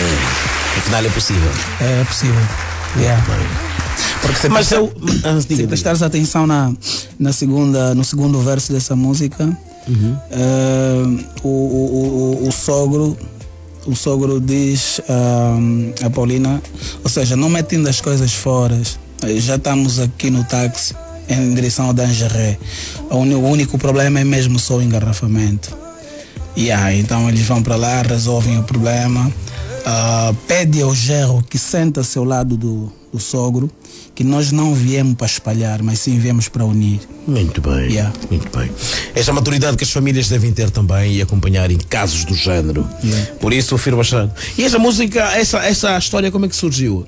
Afinal é possível. É possível. Yeah. Porque se Mas se prestares atenção no segundo verso dessa música, o sogro diz a Paulina, ou seja, não metendo as coisas fora, já estamos aqui no táxi em direção ao Dangeré. O único problema é mesmo só o engarrafamento. Então eles vão para lá, resolvem o problema, pede ao genro que senta-se ao lado do sogro, que nós não viemos para espalhar, mas sim viemos para unir. Muito bem, muito bem. Esta maturidade que as famílias devem ter também e acompanhar em casos do género. Por isso o Firmo Machado. E essa música, essa história, como é que surgiu?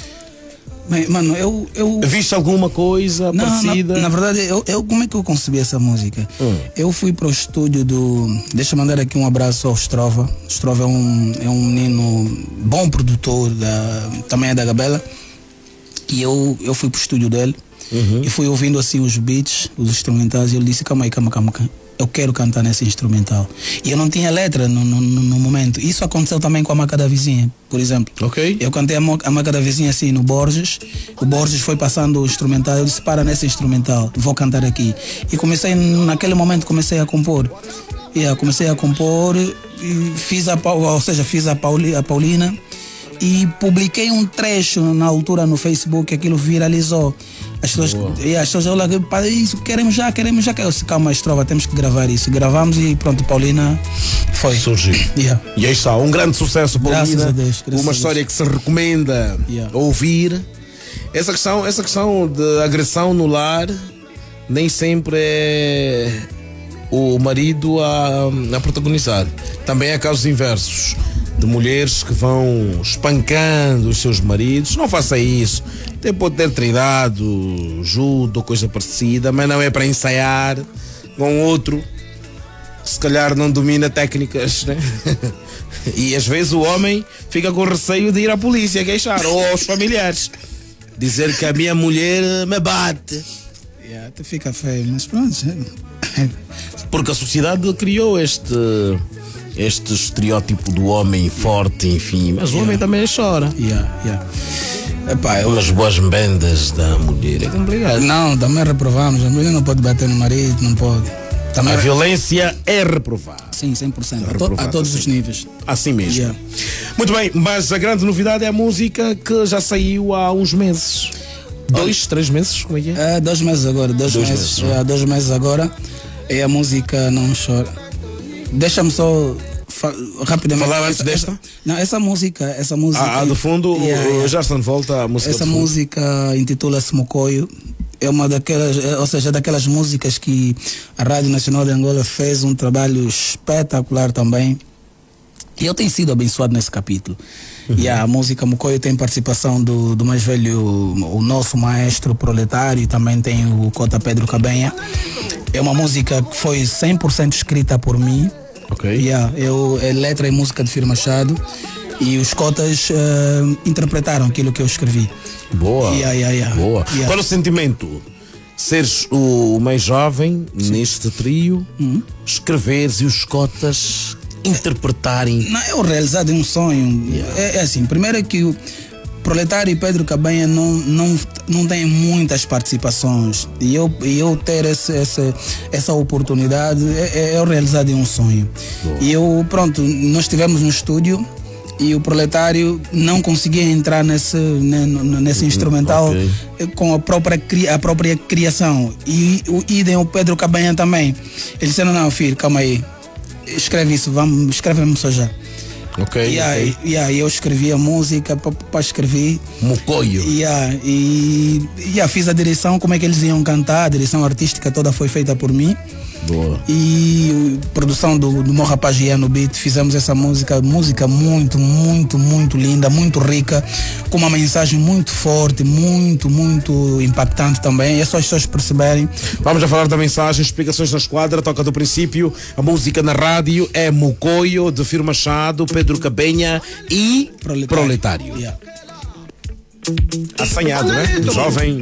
Bem, mano, eu viste alguma coisa parecida? Na verdade, como é que eu concebi essa música? Eu fui para o estúdio deixa eu mandar aqui um abraço ao Strova. Strova é um menino bom produtor, também é da Gabela. E eu fui para o estúdio dele e fui ouvindo assim os beats, os instrumentais, e ele disse, calma aí, eu quero cantar nesse instrumental. E eu não tinha letra no momento. Isso aconteceu também com a Maca da Vizinha, por exemplo. Eu cantei a Maca da Vizinha assim no Borges. O Borges foi passando o instrumental. Eu disse, para nesse instrumental, vou cantar aqui. E naquele momento comecei a compor. Comecei a compor e fiz a Paulina. E publiquei um trecho na altura no Facebook, aquilo viralizou. As pessoas olham, isso, queremos já. Eu disse, calma, Strova, temos que gravar isso. Gravamos e pronto, Paulina foi. Surgiu. E aí está, um grande sucesso, Paulina. Graças a Deus. Uma história que se recomenda ouvir. Essa questão de agressão no lar nem sempre é o marido a protagonizar. Também há casos inversos, de mulheres que vão espancando os seus maridos. Não faça isso. Pode ter treinado judo ou coisa parecida, mas não é para ensaiar com outro que se calhar não domina técnicas, né? E às vezes o homem fica com receio de ir à polícia queixar, ou aos familiares, dizer que a minha mulher me bate. Até fica feio, mas pronto. Porque a sociedade criou este estereótipo do homem forte, enfim, mas o homem também chora. Umas boas bendas da mulher é complicado. Não, também reprovamos. A mulher não pode bater no marido, não pode. Também a violência é reprovada. Sim, 100%. A todos os níveis. Assim mesmo. Muito bem, mas a grande novidade é a música que já saiu há uns meses. 2, 3 meses, como é que é? 2 meses agora. 2 meses agora. É a música Não Chora. Deixa-me só rapidamente falar antes desta? Essa música do fundo, já está de volta a música. Essa música intitula-se Mocoio. É uma daquelas músicas que a Rádio Nacional de Angola fez um trabalho espetacular também. E eu tenho sido abençoado nesse capítulo. E a música Mocoio tem participação do mais velho, o nosso maestro proletário, e também tem o Cota Pedro Cabenha. É uma música que foi 100% escrita por mim. É letra e música de Firmo Machado, e os cotas interpretaram aquilo que eu escrevi. Boa. Boa. Qual é o sentimento? Seres o mais jovem neste trio, escreveres e os cotas interpretarem. Não, é o realizar de um sonho. É assim, primeiro é que o Proletário e Pedro Cabenha não têm muitas participações, e eu ter essa oportunidade é o realizar de um sonho. Boa. E nós estivemos no estúdio e o Proletário não conseguia entrar nesse instrumental com a própria criação, e o Pedro Cabenha também. Eles disseram, não, filho, calma aí, escreve isso, escreve-me só já. E eu escrevi a música, escrevi Mocoio. E fiz a direção, como é que eles iam cantar. A direção artística toda foi feita por mim. Boa. E produção do meu rapaz Ian no beat. Fizemos essa música muito, muito, muito linda, muito rica, com uma mensagem muito forte, muito, muito impactante também. É só as pessoas perceberem. Vamos a falar da mensagem, explicações na esquadra. Toca do princípio. A música na rádio é Mocoio, de Firmo Machado, Pedro Cabenha e Proletário. Assanhado, né? Jovem